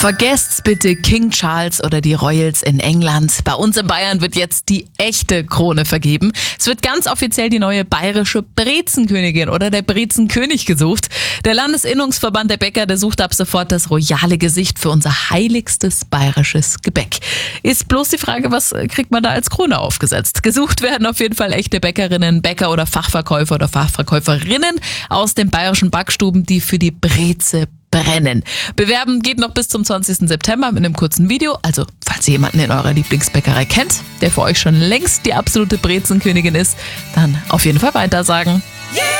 Vergesst bitte King Charles oder die Royals in England. Bei uns in Bayern wird jetzt die echte Krone vergeben. Es wird ganz offiziell die neue bayerische Brezenkönigin oder der Brezenkönig gesucht. Der Landesinnungsverband der Bäcker, der sucht ab sofort das royale Gesicht für unser heiligstes bayerisches Gebäck. Ist bloß die Frage, was kriegt man da als Krone aufgesetzt? Gesucht werden auf jeden Fall echte Bäckerinnen, Bäcker oder Fachverkäufer oder Fachverkäuferinnen aus den bayerischen Backstuben, die für die Breze brennen. Bewerben geht noch bis zum 20. September mit einem kurzen Video. Also, falls ihr jemanden in eurer Lieblingsbäckerei kennt, der für euch schon längst die absolute Brezenkönigin ist, dann auf jeden Fall weitersagen.